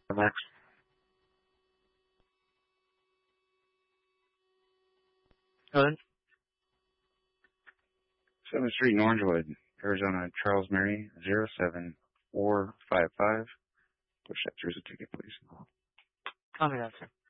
Max. Go ahead. 7th Street in Orangewood, Arizona, Charles Mary, 07455. Push that through the ticket, please. Copy that, sir.